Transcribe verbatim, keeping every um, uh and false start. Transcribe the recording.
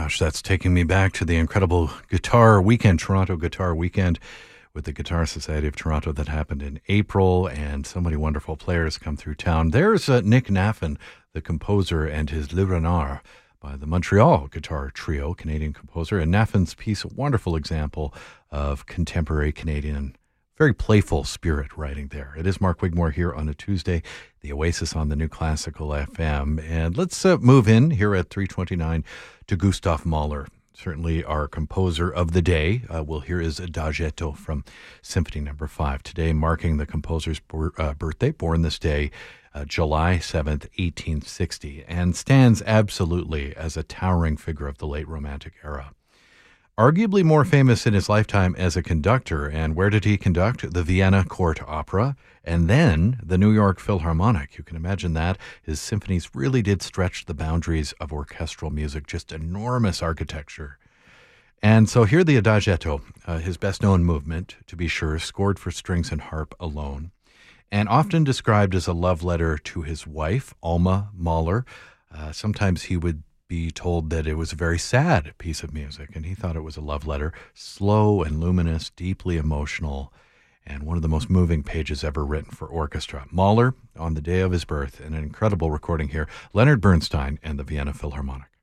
gosh, that's taking me back to the incredible guitar weekend, Toronto Guitar Weekend with the Guitar Society of Toronto that happened in April, and so many wonderful players come through town. There's uh, Nick Naffen, the composer, and his Le Renard by the Montreal Guitar Trio, Canadian composer. And Naffen's piece, a wonderful example of contemporary Canadian, very playful spirit writing there. It is Mark Wigmore here on a Tuesday, the Oasis on the New Classical F M. And let's uh, move in here at three twenty-nine to Gustav Mahler, certainly our composer of the day. Uh, we'll hear his Adagietto from Symphony Number five. Today marking the composer's b- uh, birthday, born this day, uh, July seventh, eighteen sixty, and stands absolutely as a towering figure of the late Romantic era. Arguably more famous in his lifetime as a conductor, and where did he conduct? The Vienna Court Opera, and then the New York Philharmonic. You can imagine that. His symphonies really did stretch the boundaries of orchestral music, just enormous architecture. And so here the Adagietto, uh, his best-known movement, to be sure, scored for strings and harp alone, and often described as a love letter to his wife, Alma Mahler. Uh, sometimes he would be told that it was a very sad piece of music, and he thought it was a love letter, slow and luminous, deeply emotional, and one of the most moving pages ever written for orchestra. Mahler, on the day of his birth, an incredible recording here, Leonard Bernstein and the Vienna Philharmonic.